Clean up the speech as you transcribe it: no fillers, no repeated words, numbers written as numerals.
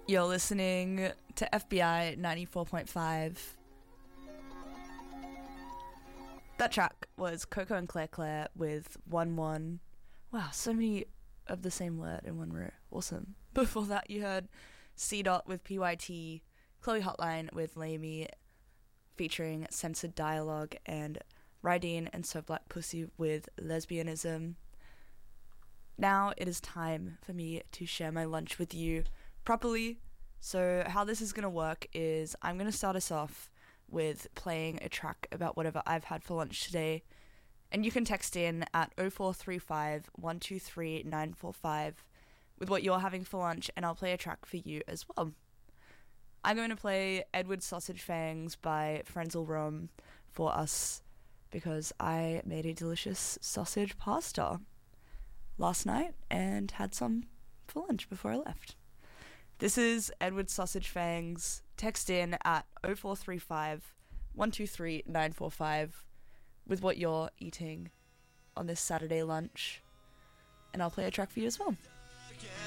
You're listening to FBI 94.5. That track was Coco and Claire Claire with 1-1. Wow, so many of the same word in one row. Awesome. Before that, you heard C. Dot with PYT, Chloe Hotline with Lamey, featuring Censored Dialogue, and Rydeen and So Black Pussy with Lesbianism. Now it is time for me to share my lunch with you properly. So how this is going to work is I'm going to start us off with playing a track about whatever I've had for lunch today, and you can text in at 0435 123 945 with what you're having for lunch, and I'll play a track for you as well. I'm going to play Edward Sausage Fangs by Frenzel Rom for us because I made a delicious sausage pasta last night and had some for lunch before I left. This is Edward Sausage Fangs. Text in at 0435 123 945 with what you're eating on this Saturday lunch, and I'll play a track for you as well.